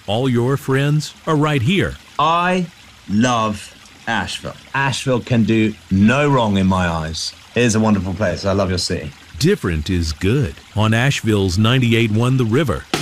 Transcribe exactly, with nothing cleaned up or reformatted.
all your friends are right here. I love Asheville. Asheville can do no wrong in my eyes. It is a wonderful place. I love your city. Different is good on Asheville's ninety-eight point one The River.